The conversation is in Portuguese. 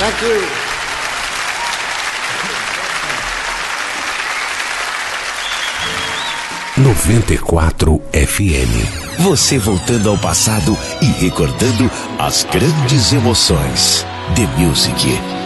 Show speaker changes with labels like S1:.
S1: Thank you.
S2: 94 FM. Você voltando ao passado e recordando as grandes emoções. The Music.